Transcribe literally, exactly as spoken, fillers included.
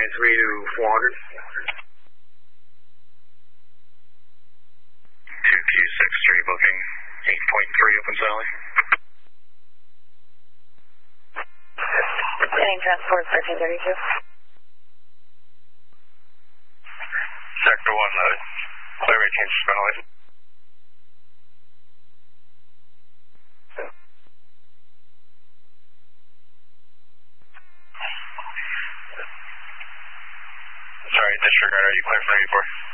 three to four hundred. two Q six three booking eight point three open Sally. Heading transport thirteen thirty-two. Sector one loaded. Clear rate change to runway. Sorry, disregard, are you clear for eighty-four?